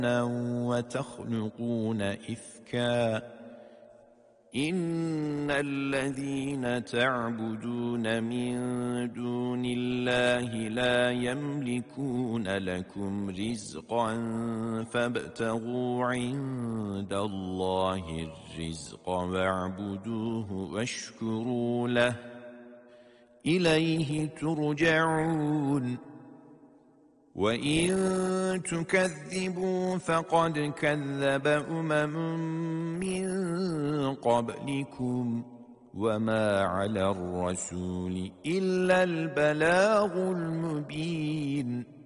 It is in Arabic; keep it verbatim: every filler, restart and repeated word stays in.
وتخلقون إفكا إن الذين تعبدون من دون الله لا يملكون لكم رزقا فابتغوا عند الله الرزق واعبدوه واشكروا له إليه ترجعون وإن تكذبوا فقد كذب أمم من قبلكم وما على الرسول إلا البلاغ المبين.